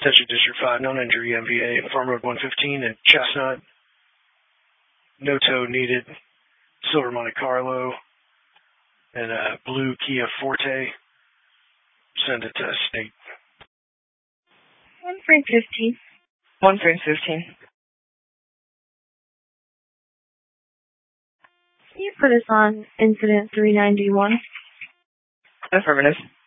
Attention District 5, non-injury MVA, Farm Road 115 and Chestnut. No tow needed. Silver Monte Carlo and a blue Kia Forte. Send it to state. 1 frame 15. 1 frame 15. Can you put us on incident 391? Affirmative.